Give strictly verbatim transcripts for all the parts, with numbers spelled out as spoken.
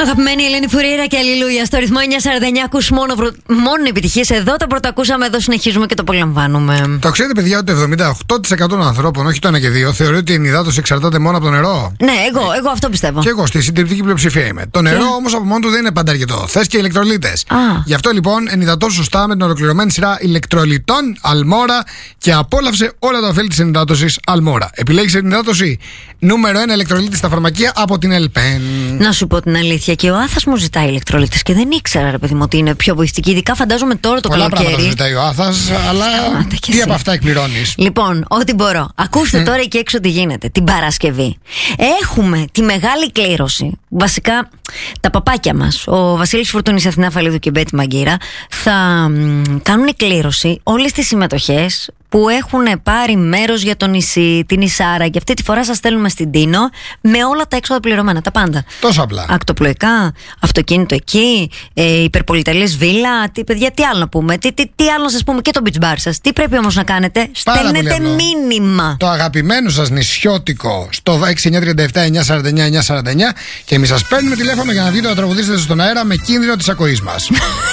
Αγαπημένη Ελένη Φουρήρα και αλληλούια στο ρυθμό εννιακόσια σαράντα εννιά. Ακούς μόνο, προ... μόνο επιτυχίες. Εδώ τα πρωτοακούσαμε, εδώ συνεχίζουμε και το απολαμβάνουμε. Το ξέρετε, παιδιά, ότι το εβδομήντα οκτώ τοις εκατό των ανθρώπων, όχι το ένα και δύο, θεωρεί ότι η ενυδάτωση εξαρτάται μόνο από το νερό. Ναι, εγώ, εγώ αυτό πιστεύω. Και εγώ στη συντριπτική πλειοψηφία είμαι. Το νερό όμως από μόνο του δεν είναι πάντα αρκετό. Θες και ηλεκτρολίτες. Γι' αυτό λοιπόν ενυδατώσου σωστά με την ολοκληρωμένη σειρά ηλεκτρολιτών Αλμόρα και απόλαυσε όλα τα ωφέλη της ενυδάτωσης Αλμόρα. Επιλέγεις ενυδάτωση νούμερο ένα ηλεκτρολίτη στα φαρμακεία από την Ελπεν. Να σου πω την αλήθεια, και ο Άθας μου ζητάει ηλεκτρολίτες και δεν ήξερα, ρε παιδί μου, ότι είναι πιο βοηθητική. Ειδικά φαντάζομαι τώρα το πολλά καλοκαίρι. Πολλά πράγματα ζητάει ο Άθας, αλλά τι από αυτά εκπληρώνεις? Λοιπόν, ό,τι μπορώ. Ακούστε mm. τώρα εκεί έξω τι γίνεται. Την Παρασκευή έχουμε τη μεγάλη κλήρωση. Βασικά, τα παπάκια μας, ο Βασίλης Φουρτούνης, Αθηνά Φαλίδου και Μπέτη Μαγκύρα, θα μ, κάνουν κλήρωση όλες τις συμμετοχές που έχουν πάρει μέρος για το νησί, την Ισάρα, και αυτή τη φορά σας στέλνουμε στην Τίνο με όλα τα έξοδα πληρωμένα, τα πάντα. Τόσο απλά. Ακτοπλοϊκά, αυτοκίνητο εκεί, ε, υπερπολιτελής βίλα, τι, παιδιά, τι άλλο να πούμε, τι, τι, τι άλλο να σας πούμε, και το beach bar σας. Τι πρέπει όμως να κάνετε? Στέλνετε μήνυμα. Το αγαπημένο σας νησιώτικο στο έξι εννιά τρία επτά εννιά σαράντα εννιά εννιά σαράντα εννιά και εμείς σας παίρνουμε τηλέφωνο για να βγείτε να τραγουδήσετε στον αέρα με κίνδυνο της ακοής μας.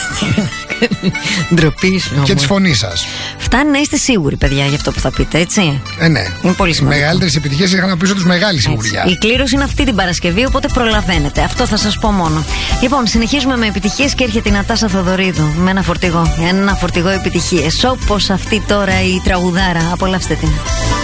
Ντροπή σου. Και τη φωνή σας. Φτάνει να είστε σίγουροι, παιδιά, για αυτό που θα πείτε, έτσι. Ε, ναι. Είναι πολύ σημαντικό. Οι μεγαλύτερες επιτυχίες είχαν πίσω τους μεγάλη σιγουριά. Η κλήρωση είναι αυτή την Παρασκευή, οπότε προλαβαίνετε. Αυτό θα σας πω μόνο. Λοιπόν, συνεχίζουμε με επιτυχίες και έρχεται η Νατάσα Θοδωρίδου με ένα φορτηγό. Ένα φορτηγό επιτυχίες. Όπως αυτή τώρα η τραγουδάρα. Απολαύστε την.